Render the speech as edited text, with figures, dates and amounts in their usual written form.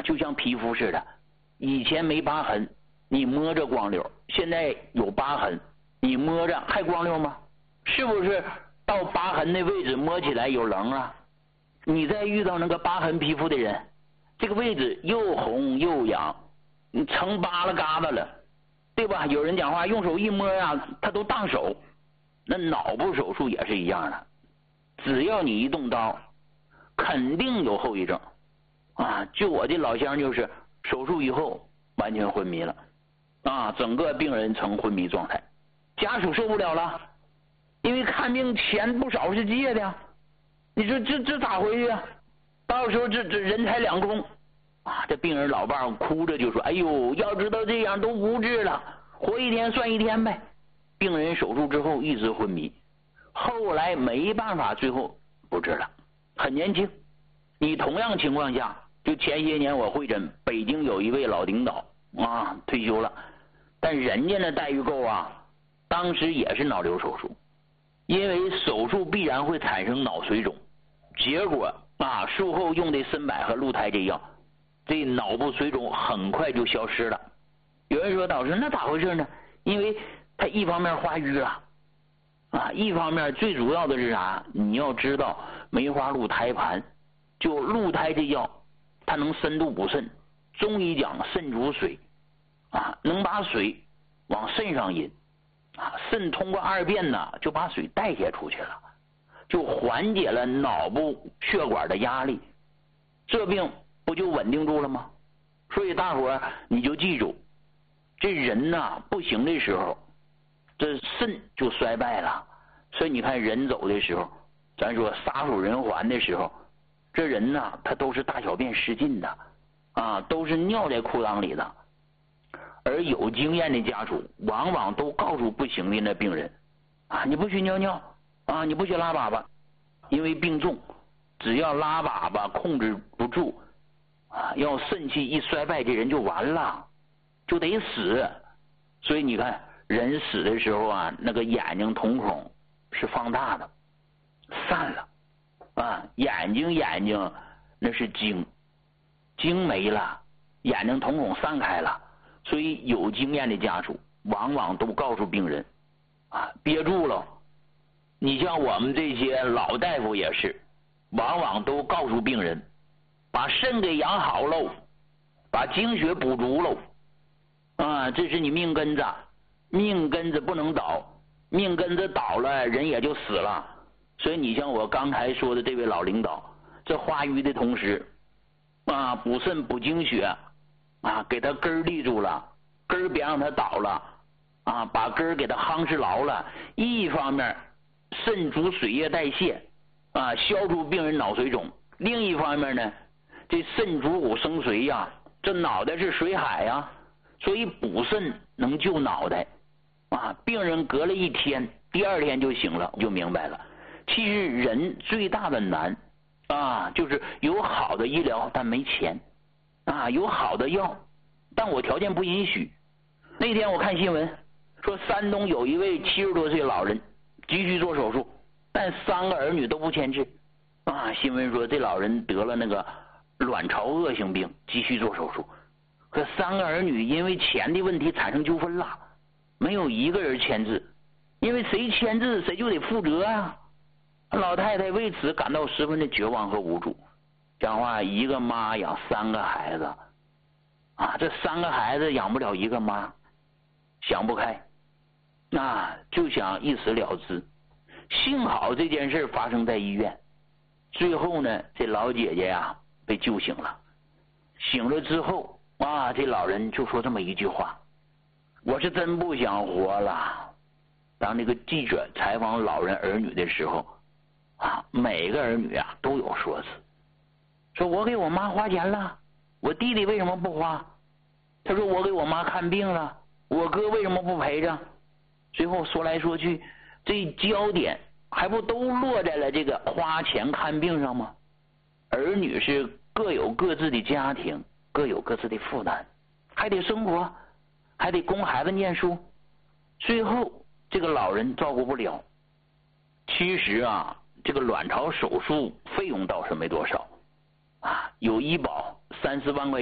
就像皮肤似的，以前没疤痕，你摸着光溜，现在有疤痕，你摸着还光溜吗？是不是到疤痕的位置摸起来有棱啊？你再遇到那个疤痕皮肤的人，这个位置又红又痒，成疤了疙瘩了，对吧？有人讲话用手一摸啊，他都当手。那脑部手术也是一样的，只要你一动刀，肯定有后遗症啊！就我的老乡就是手术以后完全昏迷了啊，整个病人呈昏迷状态，家属受不了了，因为看病钱不少是借的，你说这咋回去啊？到时候这人财两空啊！这病人老伴儿哭着就说：“哎呦，要知道这样都不治了，活一天算一天呗。”病人手术之后一直昏迷，后来没办法，最后不治了。很年轻，你同样情况下，就前些年我会诊北京有一位老领导啊，退休了，但人家那待遇够啊，当时也是脑瘤手术，因为手术必然会产生脑水肿，结果啊，术后用的参柏和鹿胎这药，这脑部水肿很快就消失了。有人说导师那咋回事呢？因为他一方面化瘀了啊，一方面最主要的是啥？你要知道梅花鹿胎盘，就鹿胎这药，它能深度补肾，中医讲肾主水啊，能把水往肾上引啊，肾通过二便呢就把水代谢出去了，就缓解了脑部血管的压力，这病不就稳定住了吗？所以大伙你就记住，这人呐不行的时候，这肾就衰败了。所以你看人走的时候，咱说撒手人寰的时候，这人呐他都是大小便失禁的啊，都是尿在裤裆里的。而有经验的家属往往都告诉不行的那病人啊，你不许尿尿啊，你不许拉粑粑，因为病重，只要拉粑粑控制不住啊，要肾气一衰败，这人就完了，就得死。所以你看人死的时候啊，那个眼睛瞳孔是放大的，散了啊，眼睛那是精没了，眼睛瞳孔散开了。所以有经验的家属往往都告诉病人啊，憋住了。你像我们这些老大夫也是，往往都告诉病人把肾给养好喽，把精血补足喽啊，这是你命根子，命根子不能倒，命根子倒了人也就死了。所以你像我刚才说的这位老领导，这化瘀的同时啊，补肾补精血啊，给他根儿立住了，根儿别让他倒了啊，把根儿给他夯实牢了。一方面肾主水液代谢啊，消除病人脑水肿；另一方面呢，这肾主骨生髓呀，这脑袋是水海呀，所以补肾能救脑袋啊。病人隔了一天，第二天就醒了，就明白了。其实人最大的难啊，就是有好的医疗但没钱啊，有好的药但我条件不允许。那天我看新闻说山东有一位70多岁老人急需做手术，但3个儿女都不签字啊。新闻说这老人得了那个卵巢恶性病，急需做手术，可3个儿女因为钱的问题产生纠纷了，没有一个人签字，因为谁签字谁就得负责啊。老太太为此感到十分的绝望和无助，讲话一个妈养3个孩子啊，这3个孩子养不了一个妈，想不开啊，就想一死了之。幸好这件事发生在医院，最后呢这老姐姐呀被救醒了。醒了之后啊，这老人就说这么一句话：我是真不想活了。当那个记者采访老人儿女的时候啊，每个儿女啊都有说辞，说我给我妈花钱了，我弟弟为什么不花？他说我给我妈看病了，我哥为什么不陪着？最后说来说去，这焦点还不都落在了这个花钱看病上吗？儿女是各有各自的家庭，各有各自的负担，还得生活，还得供孩子念书，最后这个老人照顾不了。其实啊，这个卵巢手术费用倒是没多少啊，有医保30万块